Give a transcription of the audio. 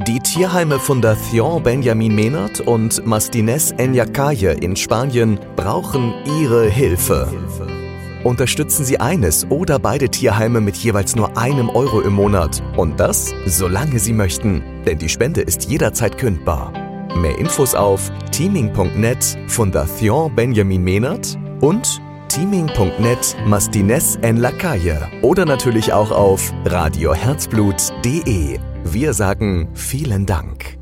Die Tierheime Fundación Benjamin Menard und Mastines en la Calle in Spanien brauchen Ihre Hilfe. Unterstützen Sie eines oder beide Tierheime mit jeweils nur €1 im Monat. Und das, solange Sie möchten. Denn die Spende ist jederzeit kündbar. Mehr Infos auf teaming.net Fundación Benjamin Menard und teaming.net Mastines en la Calle oder natürlich auch auf radioherzblut.de. Wir sagen vielen Dank.